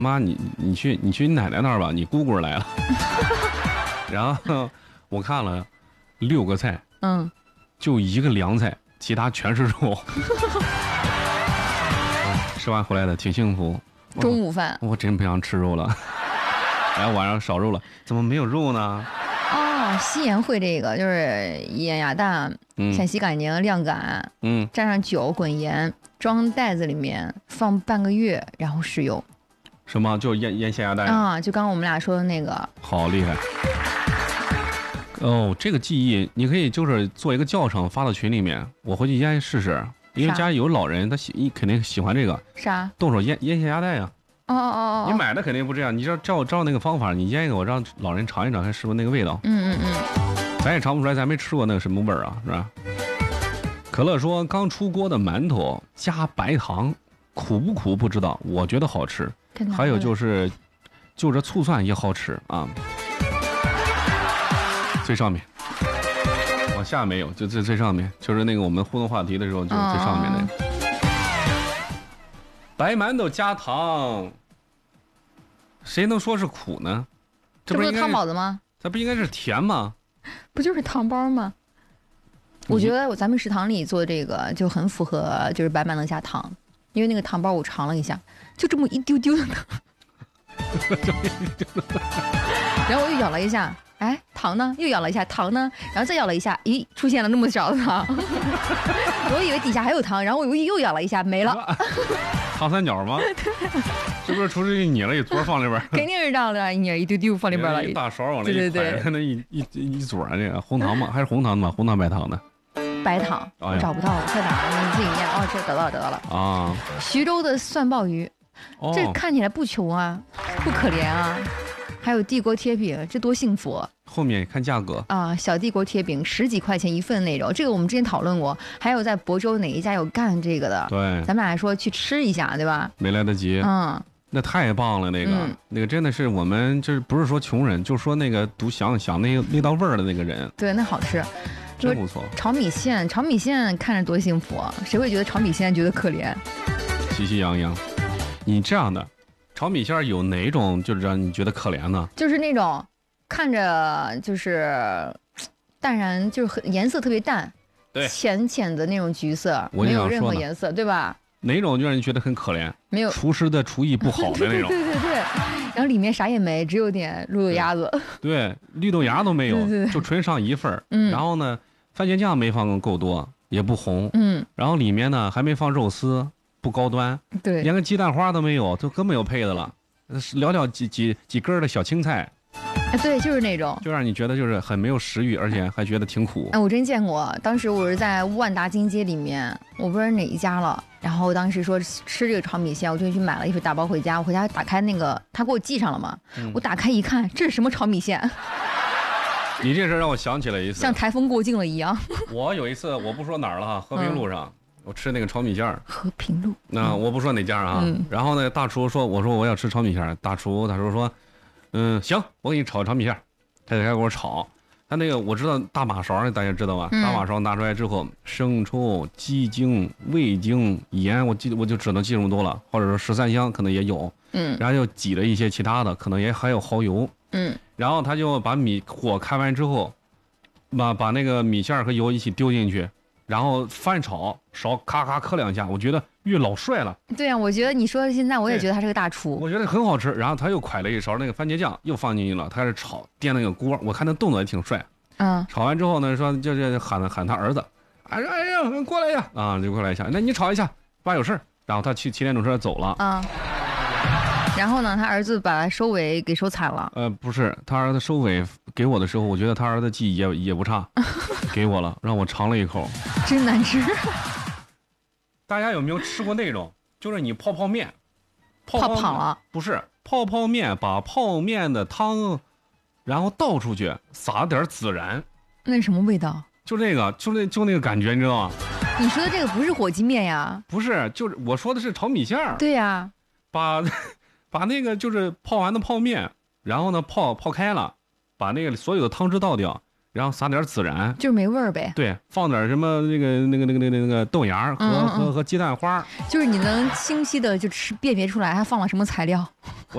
妈，你去你奶奶那儿吧，你姑姑来了。然后我看了6个菜，就1个凉菜，其他全是肉。吃完回来的挺幸福。 中午饭我真不想吃肉了。然后晚上少肉了，怎么没有肉呢？ 哦，西盐会这个就是盐鸭蛋，陕西甘宁晾干，蘸上酒滚盐，装袋子里面放半个月，然后食用。 什么？就腌咸鸭蛋啊？就刚刚我们俩说的那个。 好厉害！哦，这个技艺你可以就是做一个教程发到群里面，我回去腌试试。因为家里有老人，他肯定喜欢这个。 啥？ 动手腌咸鸭蛋呀。 哦。 你买的肯定不这样，你照那个方法，你腌一个，我让老人尝一尝，看是不是那个味道。咱也尝不出来，咱没吃过那个什么味儿啊，是吧？可乐说，刚出锅的馒头加白糖，苦不苦不知道，我觉得好吃。还有就是这醋蒜也好吃啊。最上面。往下没有，就最上面，就是那个我们互动话题的时候，就是最上面那个。白馒头加糖，谁能说是苦呢？ 这不是汤包子吗？ 它不应该是甜吗？ 不就是汤包吗？我觉得咱们食堂里做这个就很符合，就是白馒头加糖，因为那个汤包我尝了一下，就这么一丢丢的糖，然后我又咬了一下。哎，糖呢？又咬了一下，糖呢？然后再咬了一下，咦，出现了那么少的糖。我以为底下还有糖，然后我又咬了一下，没了。 糖三角吗？是不是厨师给捏了一撮放里边？ 肯定是这样的，捏一丢丢放里边了。 一大勺往那一拍，那一撮这个红糖吗？还是红糖的吗？红糖白糖的？ 白糖，我找不到了，在哪儿？你自己念。哦，这得到了。啊，徐州的蒜鲍鱼，这看起来不穷啊，不可怜啊。还有帝国贴饼，这多幸福！ 后面看价格啊，小帝国贴饼10几块钱一份那种，这个我们之前讨论过。还有在亳州哪一家有干这个的？ 对， 咱们俩说去吃一下，对吧？ 没来得及。那太棒了，那个真的是我们就是不是说穷人，就是说那个想那道味儿的那个人。 对，那好吃， 真不错。 炒米线看着多幸福啊！谁会觉得炒米线觉得可怜？ 喜气洋洋，你这样的。炒米线有哪种就是让你觉得可怜呢？ 就是那种看着就是淡然，就是颜色特别淡， 对， 浅的那种橘色，没有任何颜色，对吧？ 哪种就让你觉得很可怜？ 没有厨师的厨艺不好的那种。 对。然后里面啥也没，只有点绿豆芽子。 对，绿豆芽都没有，就纯上一份。然后呢，番茄酱没放够多，也不红。然后里面呢还没放肉丝。不高端， 对， 连个鸡蛋花都没有，就更没有配的了。寥几根的小青菜， 对，就是那种， 就让你觉得就是很没有食欲，而且还觉得挺苦。 哎，我真见过，当时我是在万达金街里面，我不知道哪一家了。然后当时说吃这个炒米线，我就去买了一份大包回家。我回家打开那个，他给我寄上了嘛，我打开一看，这是什么炒米线？ 你这事让我想起了一次， 像台风过境了一样。 我有一次，我不说哪儿了哈，和平路上。我吃那个炒米线和平路。 那我不说哪家啊。然后呢，大厨说，我说我要吃炒米线。大厨说，行，我给你炒米线。他就开始给我炒。他那个我知道大马勺，大家知道吧？大马勺拿出来之后，生抽、鸡精、味精、盐，我就只能记这么多了。或者说13香可能也有。然后又挤了一些其他的，可能也还有蚝油。然后他就把火开完之后，把那个米线和油一起丢进去。然后翻炒，勺咔咔磕2下，我觉得越老帅了。 对啊，我觉得你说现在我也觉得他是个大厨， 我觉得很好吃。然后他又㧟了一勺那个番茄酱，又放进去了。他开始炒，颠那个锅，我看他动作也挺帅。炒完之后呢，说就喊他儿子，哎呀，过来呀，就过来一下，那你炒一下，爸有事。然后他去骑电动车走了。 然后呢，他儿子把收尾给收惨了。 不是，他儿子收尾给我的时候，我觉得他儿子技艺也不差，给我了，让我尝了一口， 真难吃。 大家有没有吃过那种？就是你泡面， 泡了？ 不是，泡面，把泡面的汤，然后倒出去，撒点孜然。 那是什么味道？ 就那个感觉，你知道吗？ 你说的这个不是火鸡面呀？ 不是，就是我说的是炒米线。 对呀， 把那个就是泡完的泡面，然后呢泡开了，把那个所有的汤汁倒掉， 然后撒点孜然， 就是没味儿呗。 对，放点什么那个豆芽和鸡蛋花， 就是你能清晰的就辨别出来它放了什么材料。